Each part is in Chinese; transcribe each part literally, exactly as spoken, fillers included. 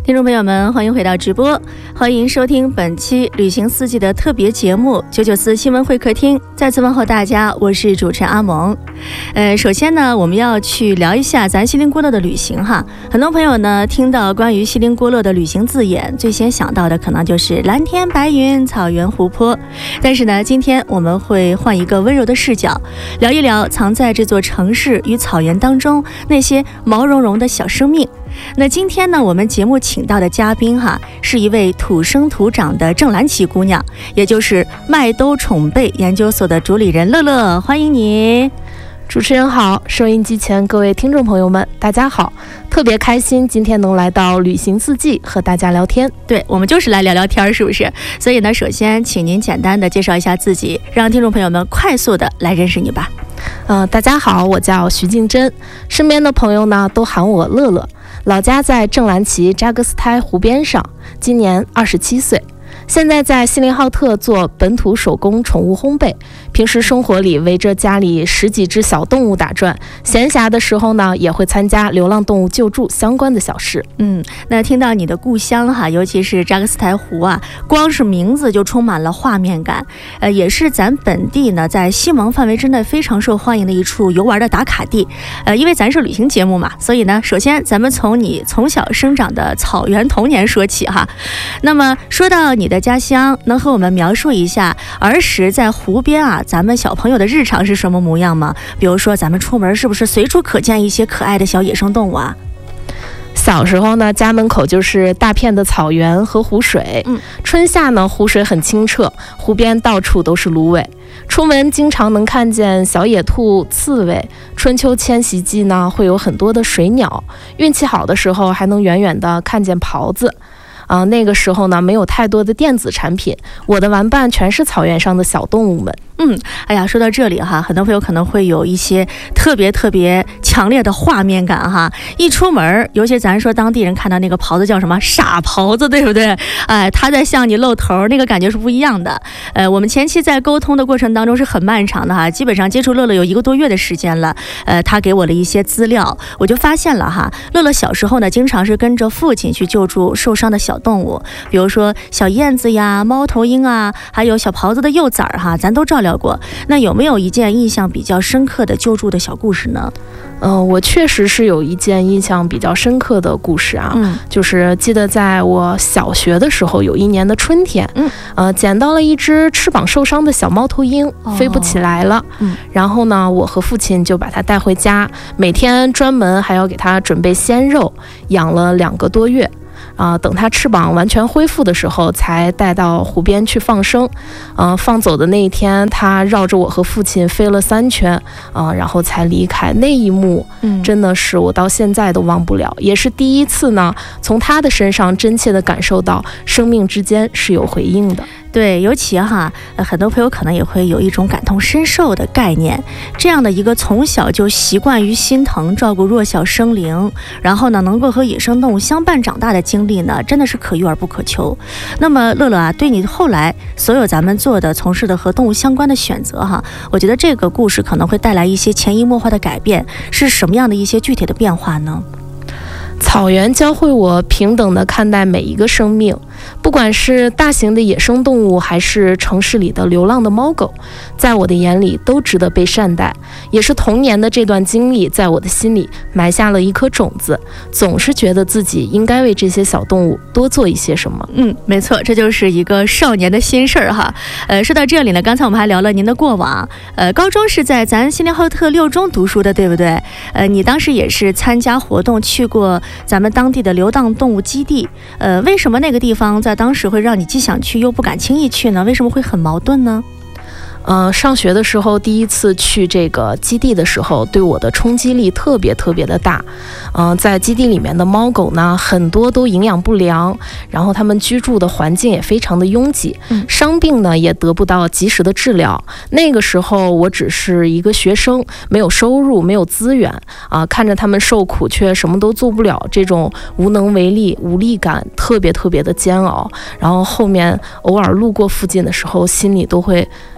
听众朋友们，欢迎回到直播，欢迎收听本期旅行四季的特别节目九九四新闻会客厅。再次问候大家，我是主持人阿蒙。呃，首先呢，我们要去聊一下咱锡林郭勒的旅行哈。很多朋友呢听到关于锡林郭勒的旅行字眼，最先想到的可能就是蓝天白云、草原湖泊。但是呢，今天我们会换一个温柔的视角，聊一聊藏在这座城市与草原当中那些毛茸茸的小生命。那今天呢，我们节目请到的嘉宾哈，是一位土生土长的正蓝旗姑娘，也就是麦兜宠贝研究所的主理人乐乐，欢迎你。 主持人好，收音机前各位听众朋友们，大家好，特别开心今天能来到旅行四季和大家聊天。 对，我们就是来聊聊天，是不是？所以呢，首先请您简单的介绍一下自己，让听众朋友们快速的来认识你吧。 呃，大家好，我叫徐静珍，身边的朋友呢都喊我乐乐，老家在正蓝旗扎格斯泰湖边上，今年二十七岁。现在在锡林浩特做本土手工宠物烘焙，平时生活里围着家里十几只小动物打转，闲暇的时候呢，也会参加流浪动物救助相关的小事。 嗯，那听到你的故乡哈，尤其是扎克斯泰湖啊，光是名字就充满了画面感，呃，也是咱本地呢在西盟范围之内非常受欢迎的一处游玩的打卡地。呃，因为咱是旅行节目嘛，所以呢，首先咱们从你从小生长的草原童年说起哈。那么说到你的家乡，能和我们描述一下儿时在湖边啊，咱们小朋友的日常是什么模样吗？比如说咱们出门是不是随处可见一些可爱的小野生动物啊？ 小时候呢，家门口就是大片的草原和湖水。嗯，春夏呢，湖水很清澈，湖边到处都是芦苇。出门经常能看见小野兔、刺猬。春秋迁徙季呢，会有很多的水鸟。运气好的时候，还能远远的看见狍子。啊、呃，那个时候呢，没有太多的电子产品，我的玩伴全是草原上的小动物们。 嗯，哎呀，说到这里哈，很多朋友可能会有一些特别特别强烈的画面感哈。一出门，尤其咱说当地人看到那个狍子叫什么傻狍子，对不对？哎，他在向你露头，那个感觉是不一样的。呃，我们前期在沟通的过程当中是很漫长的哈，基本上接触乐乐有一个多月的时间了。呃，他给我了一些资料，我就发现了哈，乐乐小时候呢，经常是跟着父亲去救助受伤的小动物，比如说小燕子呀、猫头鹰啊，还有小狍子的幼崽儿哈，咱都照料过。那有没有一件印象比较深刻的救助的小故事呢？ 嗯、呃，我确实是有一件印象比较深刻的故事啊，嗯，就是记得在我小学的时候，有一年的春天，嗯，呃，捡到了一只翅膀受伤的小猫头鹰，哦、飞不起来了，嗯，然后呢，我和父亲就把它带回家，每天专门还要给它准备鲜肉，养了两个多月。啊、呃，等它翅膀完全恢复的时候，才带到湖边去放生。呃，放走的那一天，它绕着我和父亲飞了三圈，啊、呃，然后才离开。那一幕，嗯，真的是我到现在都忘不了，也是第一次呢，从它的身上真切地感受到生命之间是有回应的。 对，尤其哈，呃，很多朋友可能也会有一种感同身受的概念。这样的一个从小就习惯于心疼、照顾弱小生灵，然后呢，能够和野生动物相伴长大的经历呢，真的是可遇而不可求。那么，乐乐啊，对你后来所有咱们做的、从事的和动物相关的选择哈，我觉得这个故事可能会带来一些潜移默化的改变，是什么样的一些具体的变化呢？ 草原教会我平等地看待每一个生命，不管是大型的野生动物，还是城市里的流浪的猫狗，在我的眼里都值得被善待。也是童年的这段经历，在我的心里埋下了一颗种子，总是觉得自己应该为这些小动物多做一些什么。 嗯，没错，这就是一个少年的心事儿哈。呃，说到这里呢，刚才我们还聊了您的过往，呃，高中是在咱锡林浩特六中读书的，对不对？呃，你当时也是参加活动去过咱们当地的流浪动物基地，呃，为什么那个地方在当时会让你既想去又不敢轻易去呢？为什么会很矛盾呢？ 呃，上学的时候第一次去这个基地的时候，对我的冲击力特别特别的大。嗯、呃，在基地里面的猫狗呢，很多都营养不良，然后它们居住的环境也非常的拥挤，嗯、伤病呢也得不到及时的治疗。那个时候我只是一个学生，没有收入，没有资源啊、呃，看着他们受苦却什么都做不了，这种无能为力、无力感特别特别的煎熬。然后后面偶尔路过附近的时候，心里都会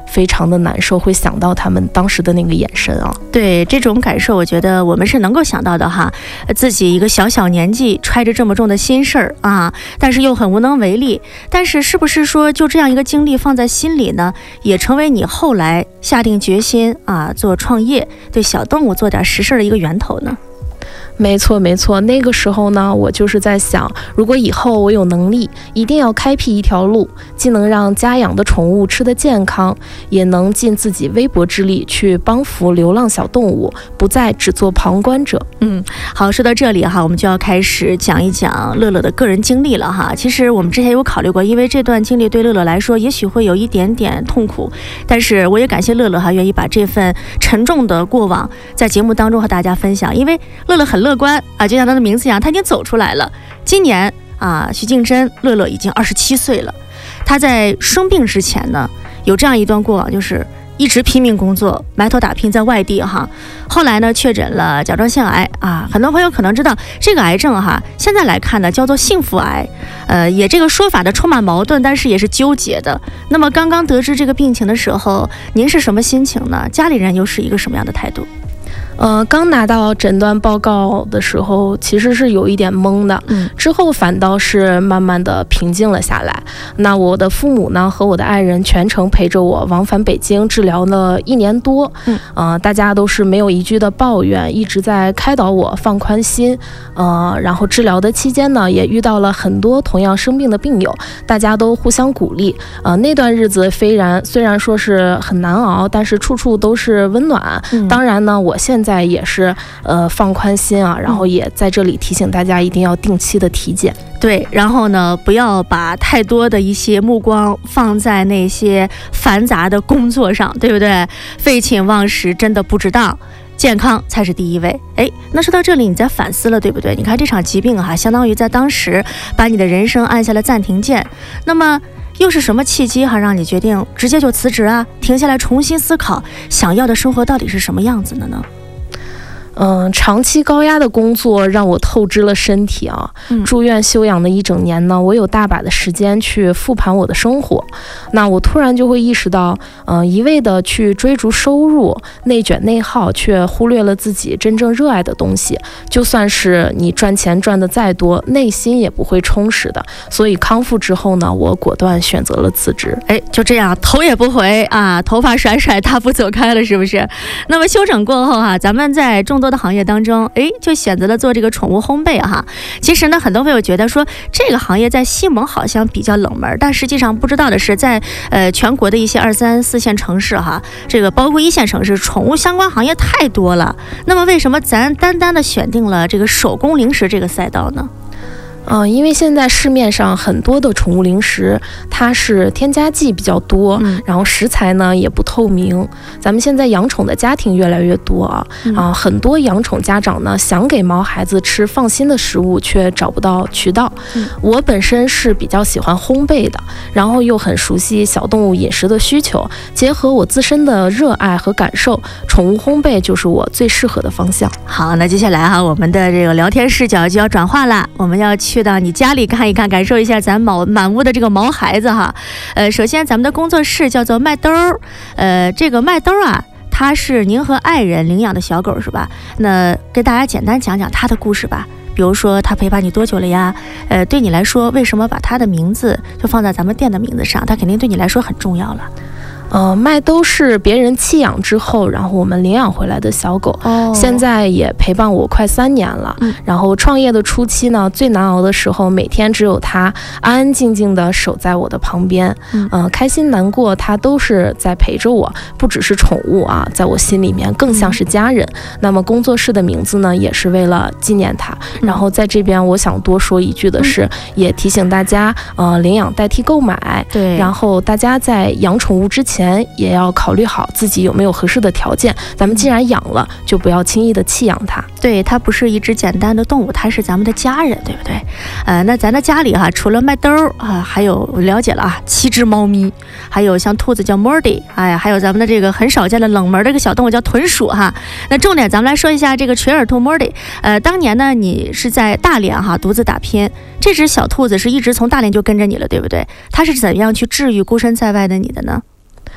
非常的难受，会想到他们当时的那个眼神啊。 对，这种感受我觉得我们是能够想到的哈，自己一个小小年纪揣着这么重的心事儿啊，但是又很无能为力。但是是不是说就这样一个经历放在心里呢，也成为你后来下定决心啊做创业，对小动物做点实事的一个源头呢？ 没错没错，那个时候呢，我就是在想，如果以后我有能力，一定要开辟一条路，既能让家养的宠物吃得健康，也能尽自己微薄之力去帮扶流浪小动物，不再只做旁观者。 嗯，好，说到这里哈，我们就要开始讲一讲乐乐的个人经历了哈。其实我们之前有考虑过，因为这段经历对乐乐来说也许会有一点点痛苦，但是我也感谢乐乐哈，愿意把这份沉重的过往在节目当中和大家分享，因为乐乐很乐观啊，就像他的名字一样，他已经走出来了。今年啊，徐静珍乐乐已经二十七岁了。他在生病之前呢，有这样一段过往，就是一直拼命工作，埋头打拼在外地哈。后来呢，确诊了甲状腺癌啊。很多朋友可能知道这个癌症哈，现在来看呢叫做幸福癌，呃，也这个说法的充满矛盾，但是也是纠结的。那么刚刚得知这个病情的时候，您是什么心情呢？家里人又是一个什么样的态度？ 呃，刚拿到诊断报告的时候，其实是有一点懵的，嗯，之后反倒是慢慢的平静了下来。那我的父母呢和我的爱人全程陪着我往返北京治疗了一年多，嗯，呃，大家都是没有一句的抱怨，一直在开导我放宽心，呃，然后治疗的期间呢，也遇到了很多同样生病的病友，大家都互相鼓励，呃，那段日子虽然虽然说是很难熬，但是处处都是温暖。嗯、当然呢，我现在也是呃放宽心啊，然后也在这里提醒大家一定要定期的体检。 对，然后呢，不要把太多的一些目光放在那些繁杂的工作上，对不对？废寝忘食真的不值当，健康才是第一位。哎，那说到这里，你在反思了，对不对？你看这场疾病哈、啊，相当于在当时把你的人生按下了暂停键。那么又是什么契机哈、啊，让你决定直接就辞职啊，停下来重新思考想要的生活到底是什么样子的呢？ 嗯，长期高压的工作让我透支了身体啊。嗯、住院休养的一整年呢，我有大把的时间去复盘我的生活。那我突然就会意识到，嗯、呃，一味的去追逐收入，内卷内耗，却忽略了自己真正热爱的东西。就算是你赚钱赚得再多，内心也不会充实的。所以康复之后呢，我果断选择了辞职。 哎，就这样，头也不回啊，头发甩甩，大步走开了，是不是？那么休整过后哈、啊，咱们在众多的行业当中，哎，就选择了做这个宠物烘焙哈。其实呢，很多朋友觉得说这个行业在西蒙好像比较冷门，但实际上不知道的是，在呃全国的一些二三四线城市哈，这个包括一线城市，宠物相关行业太多了。那么为什么咱单单的选定了这个手工零食这个赛道呢？ 嗯、呃，因为现在市面上很多的宠物零食，它是添加剂比较多，嗯、然后食材呢也不透明。咱们现在养宠的家庭越来越多啊，嗯、啊，很多养宠家长呢想给毛孩子吃放心的食物，却找不到渠道。嗯、我本身是比较喜欢烘焙的，然后又很熟悉小动物饮食的需求，结合我自身的热爱和感受，宠物烘焙就是我最适合的方向。 好，那接下来哈，我们的这个聊天视角就要转化了，我们要去到你家里看一看，感受一下咱满满屋的这个毛孩子哈。呃，首先咱们的工作室叫做麦兜儿，呃，这个麦兜啊，它是您和爱人领养的小狗是吧？那给大家简单讲讲它的故事吧。比如说它陪伴你多久了呀？呃，对你来说，为什么把它的名字就放在咱们店的名字上？它肯定对你来说很重要了。 呃，麦兜是别人弃养之后，然后我们领养回来的小狗，哦、现在也陪伴我快三年了。嗯、然后创业的初期呢，最难熬的时候，每天只有它安安静静的守在我的旁边，嗯、呃，开心难过它都是在陪着我，不只是宠物啊，在我心里面更像是家人。嗯、那么工作室的名字呢，也是为了纪念它。嗯、然后在这边，我想多说一句的是，嗯、也提醒大家，呃，领养代替购买。对，然后大家在养宠物之前，也要考虑好自己有没有合适的条件。咱们既然养了，就不要轻易的弃养它。 对，它不是一只简单的动物，它是咱们的家人，对不对？呃，那咱的家里哈，除了麦兜啊，还有我了解了啊，七只猫咪，还有像兔子叫 Mordy， 哎呀，还有咱们的这个很少见的冷门的一个小动物叫豚鼠哈。那重点咱们来说一下这个垂耳兔 Mordy。呃，当年呢，你是在大连哈独自打拼，这只小兔子是一直从大连就跟着你了，对不对？它是怎样去治愈孤身在外的你的呢？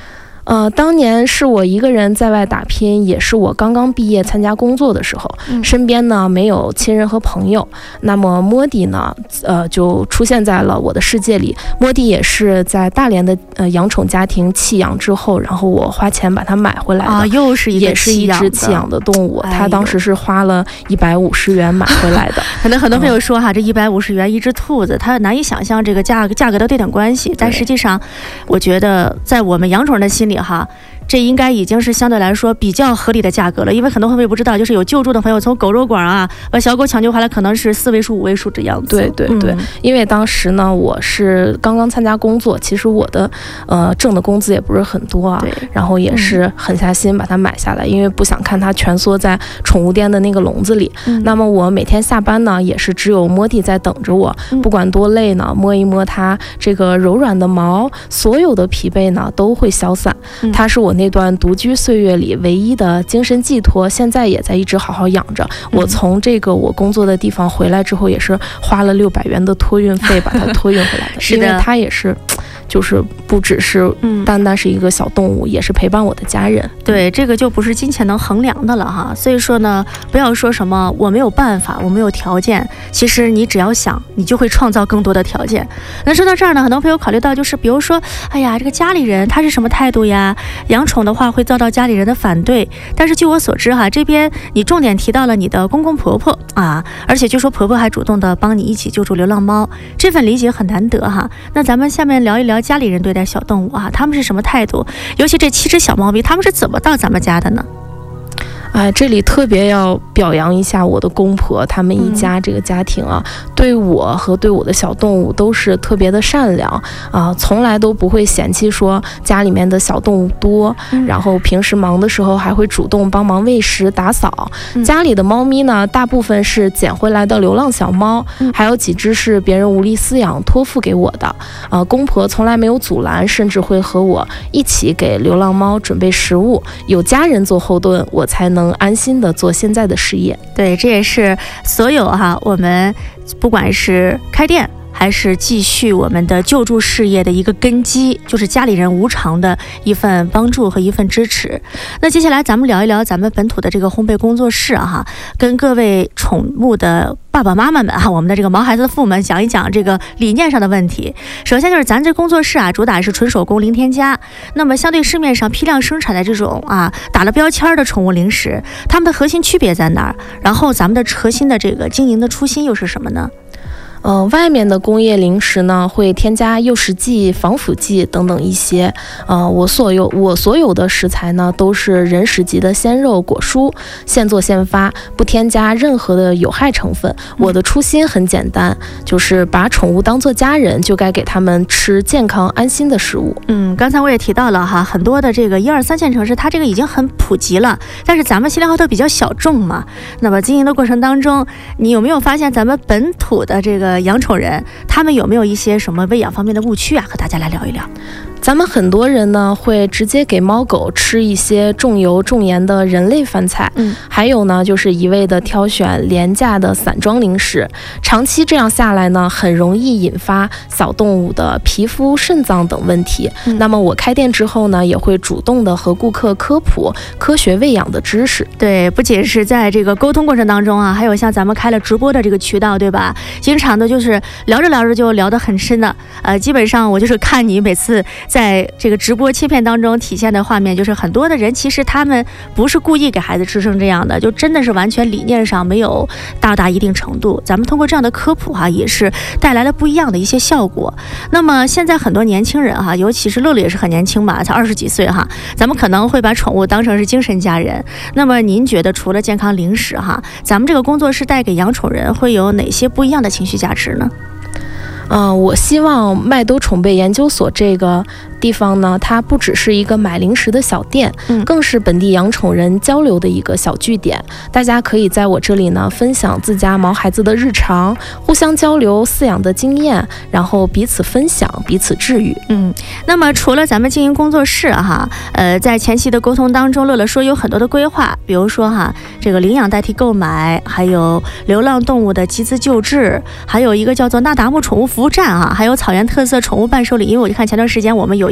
呃，当年是我一个人在外打拼，也是我刚刚毕业参加工作的时候，嗯、身边呢没有亲人和朋友，那么莫迪呢，呃，就出现在了我的世界里。莫迪也是在大连的呃养宠家庭弃养之后，然后我花钱把它买回来的， 啊，又是一个也是一只弃养的动物， 哎、 它当时是花了一百五十元买回来的。 可能很多朋友说哈，嗯、这一百五十元一只兔子，它难以想象这个价格价格的对等关系，但实际上，我觉得在我们养宠人的心里哈。这应该已经是相对来说比较合理的价格了，因为很多朋友不知道，就是有救助的朋友从狗肉馆啊把小狗抢救回来，可能是四位数、五位数这样子。 对对对、嗯，因为当时呢，我是刚刚参加工作，其实我的呃挣的工资也不是很多啊， 对， 然后也是狠下心把它买下来，嗯、因为不想看它蜷缩在宠物店的那个笼子里。嗯、那么我每天下班呢，也是只有莫蒂在等着我，嗯、不管多累呢，摸一摸它这个柔软的毛，所有的疲惫呢都会消散。嗯、它是我那段独居岁月里唯一的精神寄托，现在也在一直好好养着。嗯、我从这个我工作的地方回来之后，也是花了六百元的托运费把它托运回来的。 是的， 因为它也是，就是不只是单单是一个小动物，嗯、也是陪伴我的家人。 对，这个就不是金钱能衡量的了哈。所以说呢，不要说什么我没有办法，我没有条件，其实你只要想，你就会创造更多的条件。那说到这儿呢，很多朋友考虑到就是，比如说，哎呀，这个家里人他是什么态度呀？养宠的话会遭到家里人的反对，但是据我所知哈，这边你重点提到了你的公公婆婆啊，而且据说婆婆还主动的帮你一起救助流浪猫，这份理解很难得哈。那咱们下面聊一聊家里人对待小动物啊，他们是什么态度？尤其这七只小猫咪，他们是怎么到咱们家的呢？ 哎，这里特别要表扬一下我的公婆，他们一家这个家庭啊，嗯、对我和对我的小动物都是特别的善良啊，从来都不会嫌弃说家里面的小动物多，嗯、然后平时忙的时候还会主动帮忙喂食、打扫。嗯、家里的猫咪呢，大部分是捡回来的流浪小猫，嗯、还有几只是别人无力饲养托付给我的。啊，公婆从来没有阻拦，甚至会和我一起给流浪猫准备食物。有家人做后盾，我才能安心的做现在的事业。 对，这也是所有哈，我们不管是开店还是继续我们的救助事业的一个根基，就是家里人无偿的一份帮助和一份支持。那接下来咱们聊一聊咱们本土的这个烘焙工作室啊哈，跟各位宠物的爸爸妈妈们哈，我们的这个毛孩子的父母们讲一讲这个理念上的问题。首先就是咱这工作室啊，主打是纯手工零添加。那么相对市面上批量生产的这种啊打了标签的宠物零食，它们的核心区别在哪儿？然后咱们的核心的这个经营的初心又是什么呢？ 呃，外面的工业零食呢，会添加诱食剂、防腐剂等等一些。呃，我所有我所有的食材呢，都是人食级的鲜肉果蔬，现做现发，不添加任何的有害成分。我的初心很简单，就是把宠物当作家人，就该给他们吃健康安心的食物。 嗯，刚才我也提到了哈，很多的这个一二三线城市，它这个已经很普及了，但是咱们锡林浩特比较小众嘛。那么经营的过程当中，你有没有发现咱们本土的这个养宠人，他们有没有一些什么喂养方面的误区啊？和大家来聊一聊。 咱们很多人呢会直接给猫狗吃一些重油重盐的人类饭菜，嗯，还有呢就是一味的挑选廉价的散装零食，长期这样下来呢，很容易引发小动物的皮肤、肾脏等问题。嗯、那么我开店之后呢，也会主动的和顾客科普科学喂养的知识。 对，不仅是在这个沟通过程当中啊，还有像咱们开了直播的这个渠道，对吧？经常的就是聊着聊着就聊得很深的，呃，基本上我就是看你每次在这个直播切片当中体现的画面，就是很多的人其实他们不是故意给孩子吃成这样的，就真的是完全理念上没有到达一定程度。咱们通过这样的科普哈、啊，也是带来了不一样的一些效果。那么现在很多年轻人哈、啊，尤其是乐乐也是很年轻吧，才二十几岁哈，咱们可能会把宠物当成是精神家人。那么您觉得除了健康零食哈，咱们这个工作室带给养宠人会有哪些不一样的情绪价值呢？ 嗯、呃，我希望麦兜宠贝研究所这个地方呢，它不只是一个买零食的小店，嗯，更是本地养宠人交流的一个小据点。大家可以在我这里呢，分享自家毛孩子的日常，互相交流饲养的经验，然后彼此分享，彼此治愈。 嗯，那么除了咱们经营工作室哈，呃，在前期的沟通当中，乐乐说有很多的规划，比如说哈，这个领养代替购买，还有流浪动物的集资救治，还有一个叫做那达慕宠物服务站啊，还有草原特色宠物伴手礼。因为我就看前段时间我们有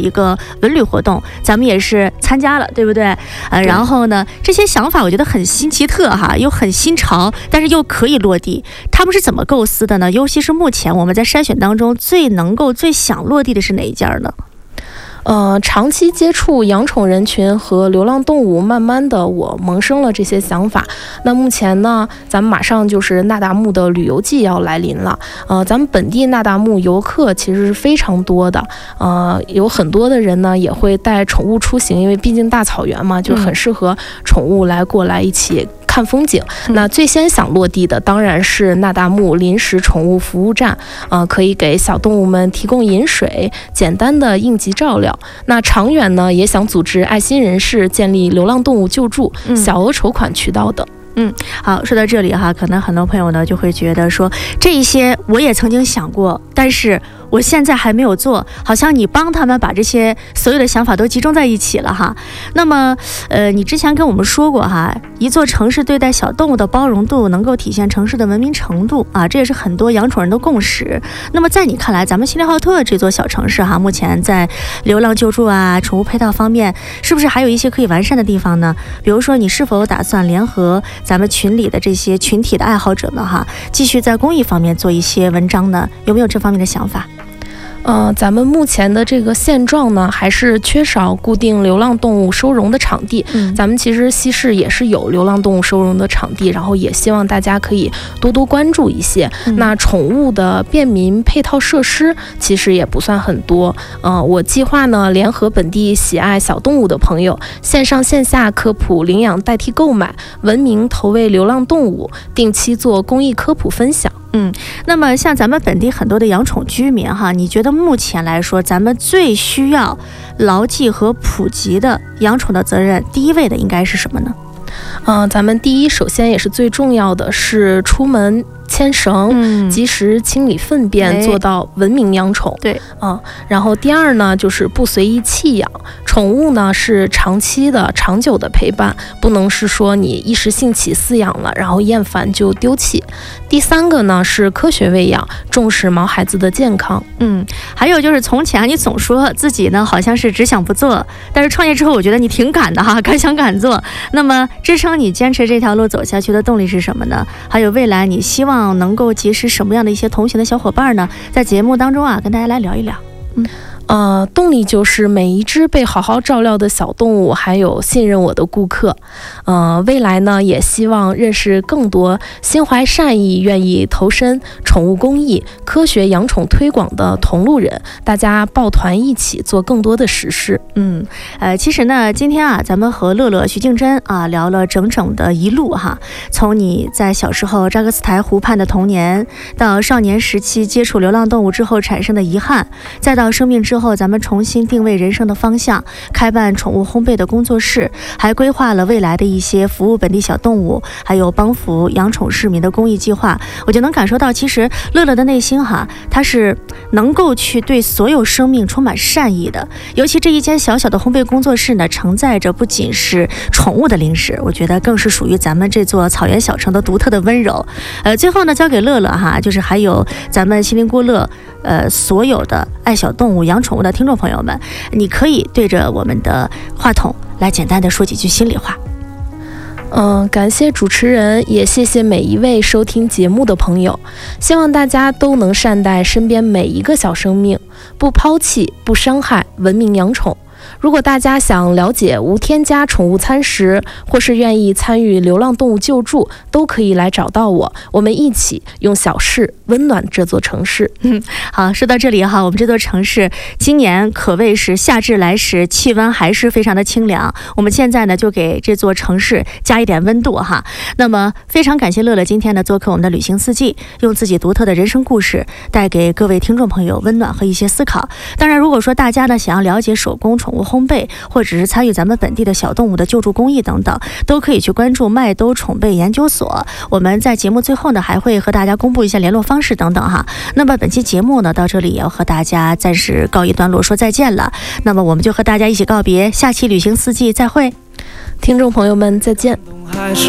一个文旅活动，咱们也是参加了，对不对？呃，然后呢，这些想法我觉得很新奇特哈，又很新潮，但是又可以落地。他们是怎么构思的呢？尤其是目前我们在筛选当中最能够、最想落地的是哪一家呢？ 呃，长期接触养宠人群和流浪动物，慢慢的我萌生了这些想法。那目前呢，咱们马上就是那达慕的旅游季要来临了。呃，咱们本地那达慕游客其实是非常多的，呃，有很多的人呢也会带宠物出行，因为毕竟大草原嘛，就很适合宠物来过来一起看风景。嗯、那最先想落地的当然是那达慕临时宠物服务站，呃，可以给小动物们提供饮水，简单的应急照料。那长远呢，也想组织爱心人士建立流浪动物救助、嗯、小额筹款渠道等。 嗯，好，说到这里哈，可能很多朋友呢就会觉得说，这一些我也曾经想过，但是我现在还没有做，好像你帮他们把这些所有的想法都集中在一起了哈。那么，呃，你之前跟我们说过哈，一座城市对待小动物的包容度能够体现城市的文明程度啊，这也是很多养宠人的共识。那么在你看来，咱们锡林浩特这座小城市哈，目前在流浪救助啊、宠物配套方面，是不是还有一些可以完善的地方呢？比如说，你是否打算联合咱们群里的这些群体的爱好者们哈，继续在公益方面做一些文章呢？有没有这方面的想法？ 呃，咱们目前的这个现状呢，还是缺少固定流浪动物收容的场地。嗯，咱们其实西市也是有流浪动物收容的场地，然后也希望大家可以多多关注一些。嗯、那宠物的便民配套设施其实也不算很多。呃，我计划呢，联合本地喜爱小动物的朋友，线上线下科普领养代替购买，文明投喂流浪动物，定期做公益科普分享。 嗯，那么像咱们本地很多的养宠居民哈，你觉得目前来说，咱们最需要牢记和普及的养宠的责任，第一位的应该是什么呢？ 呃，咱们第一，首先也是最重要的是出门牵绳，嗯、及时清理粪便，做到文明养宠。 对， 嗯，然后第二呢，就是不随意弃养。宠物呢是长期的、长久的陪伴，不能是说你一时兴起饲养了，然后厌烦就丢弃。第三个呢是科学喂养，重视毛孩子的健康。 嗯，还有就是从前你总说自己呢好像是只想不做，但是创业之后我觉得你挺敢的哈，敢想敢做。那么支撑你坚持这条路走下去的动力是什么呢？还有未来你希望能够结识什么样的一些同行的小伙伴呢？在节目当中啊，跟大家来聊一聊。嗯。 呃，动力就是每一只被好好照料的小动物，还有信任我的顾客。呃，未来呢，也希望认识更多心怀善意、愿意投身宠物公益、科学养宠推广的同路人，大家抱团一起做更多的实事。 嗯，呃，其实呢，今天啊，咱们和乐乐徐静珍啊聊了整整的一路哈，从你在小时候扎克斯台湖畔的童年，到少年时期接触流浪动物之后产生的遗憾，再到生命之后。后咱们重新定位人生的方向，开办宠物烘焙的工作室，还规划了未来的一些服务本地小动物，还有帮扶养宠市民的公益计划。我就能感受到，其实乐乐的内心哈，他是能够去对所有生命充满善意的。尤其这一间小小的烘焙工作室呢，承载着不仅是宠物的零食，我觉得更是属于咱们这座草原小城的独特的温柔。呃，最后呢，交给乐乐哈，就是还有咱们锡林郭勒呃所有的爱小动物、养宠物的听众朋友们，你可以对着我们的话筒来简单的说几句心里话。 嗯，感谢主持人，也谢谢每一位收听节目的朋友。希望大家都能善待身边每一个小生命，不抛弃，不伤害，文明养宠。如果大家想了解无添加宠物餐食，或是愿意参与流浪动物救助，都可以来找到我，我们一起用小事温暖这座城市。 嗯，好，说到这里哈，我们这座城市今年可谓是夏至来时，气温还是非常的清凉。我们现在呢，就给这座城市加一点温度哈。那么非常感谢乐乐今天呢做客我们的旅行四季，用自己独特的人生故事带给各位听众朋友温暖和一些思考。当然，如果说大家呢想要了解手工宠物烘焙，或者是参与咱们本地的小动物的救助公益等等，都可以去关注麦兜宠焙研究所。我们在节目最后呢，还会和大家公布一下联络方式等等哈。那么本期节目呢，到这里也要和大家暂时告一段落，说再见了。那么我们就和大家一起告别，下期旅行四季再会， 听众朋友们再见。 还是